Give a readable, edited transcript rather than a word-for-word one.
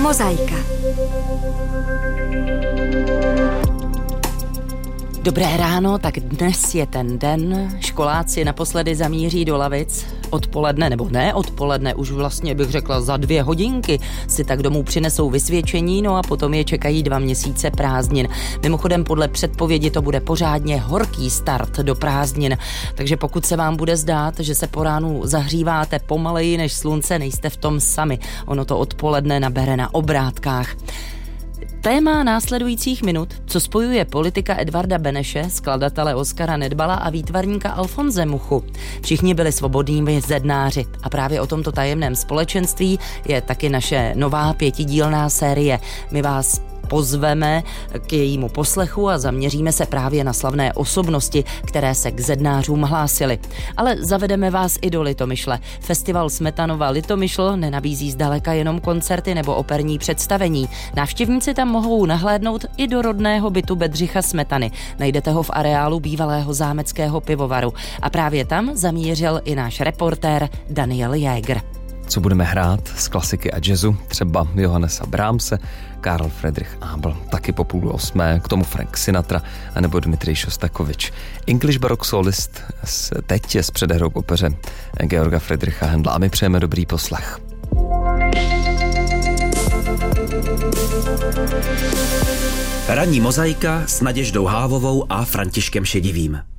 Mozaika. Dobré ráno, tak dnes je ten den. Školáci naposledy zamíří do lavic. Odpoledne, nebo ne odpoledne, už vlastně bych řekla za 2 hodinky si tak domů přinesou vysvědčení, no a potom je čekají 2 měsíce prázdnin. Mimochodem podle předpovědi to bude pořádně horký start do prázdnin, takže pokud se vám bude zdát, že se po ránu zahříváte pomaleji než slunce, nejste v tom sami. Ono to odpoledne nabere na obrátkách. Téma následujících minut, co spojuje politika Edvarda Beneše, skladatele Oskara Nedbala a výtvarníka Alfonse Muchu. Všichni byli svobodnými zednáři a právě o tomto tajemném společenství je taky naše nová 5dílná série. My vás pozveme k jejímu poslechu a zaměříme se právě na slavné osobnosti, které se k zednářům hlásily. Ale zavedeme vás i do Litomyšle. Festival Smetanova Litomyšl nenabízí zdaleka jenom koncerty nebo operní představení. Návštěvníci tam mohou nahlédnout i do rodného bytu Bedřicha Smetany. Najdete ho v areálu bývalého zámeckého pivovaru. A právě tam zamířil i náš reportér Daniel Jäger. Co budeme hrát z klasiky a jazzu, třeba Johannesa Brahmse, Karl Friedrich Abel, taky po 7:30, k tomu Frank Sinatra anebo Dmitrij Šostakovič. English Baroque solist teď je s předehrou k opeře Georga Friedricha Händla a my přejeme dobrý poslech. Ranní mozaika s Naděždou Hávovou a Františkem Šedivým.